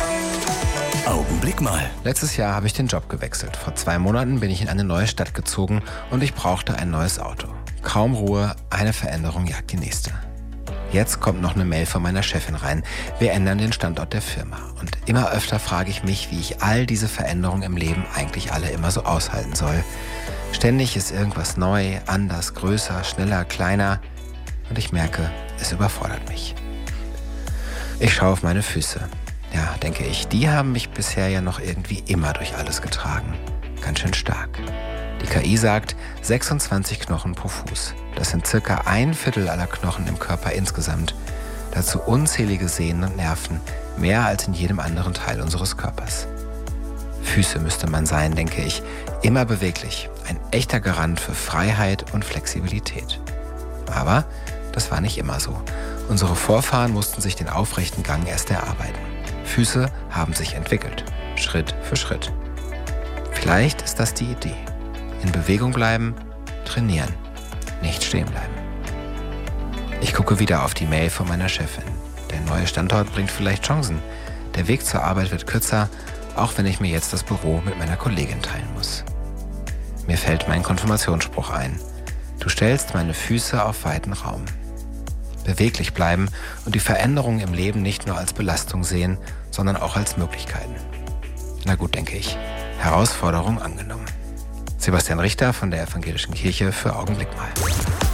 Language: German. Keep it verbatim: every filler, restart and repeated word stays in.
Augenblick mal. Letztes Jahr habe ich den Job gewechselt. Vor zwei Monaten bin ich in eine neue Stadt gezogen und ich brauchte ein neues Auto. Kaum Ruhe, eine Veränderung jagt die nächste. Jetzt kommt noch eine Mail von meiner Chefin rein. Wir ändern den Standort der Firma. Und immer öfter frage ich mich, wie ich all diese Veränderungen im Leben eigentlich alle immer so aushalten soll. Ständig ist irgendwas neu, anders, größer, schneller, kleiner. Und ich merke, es überfordert mich. Ich schaue auf meine Füße. Ja, denke ich, die haben mich bisher ja noch irgendwie immer durch alles getragen. Ganz schön stark. Die K I sagt sechsundzwanzig Knochen pro Fuß. Das sind circa ein Viertel aller Knochen im Körper insgesamt. Dazu unzählige Sehnen und Nerven, mehr als in jedem anderen Teil unseres Körpers. Füße müsste man sein, denke ich. Immer beweglich. Ein echter Garant für Freiheit und Flexibilität. Aber das war nicht immer so. Unsere Vorfahren mussten sich den aufrechten Gang erst erarbeiten. Füße haben sich entwickelt, Schritt für Schritt. Vielleicht ist das die Idee. In Bewegung bleiben, trainieren, nicht stehen bleiben. Ich gucke wieder auf die Mail von meiner Chefin. Der neue Standort bringt vielleicht Chancen. Der Weg zur Arbeit wird kürzer, auch wenn ich mir jetzt das Büro mit meiner Kollegin teilen muss. Mir fällt mein Konfirmationsspruch ein. Du stellst meine Füße auf weiten Raum. Beweglich bleiben und die Veränderungen im Leben nicht nur als Belastung sehen, sondern auch als Möglichkeiten. Na gut, denke ich. Herausforderung angenommen. Sebastian Richter von der Evangelischen Kirche für Augenblick mal.